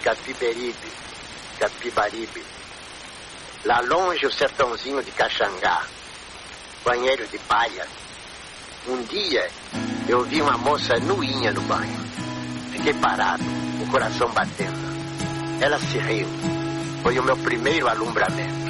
Capiberibe, Capibaribe. Lá longe o sertãozinho de Caxangá, banheiro de palha. Um dia eu vi uma moça nuinha no banho. Fiquei parado, o coração batendo. Ela se riu. Foi o meu primeiro alumbramento.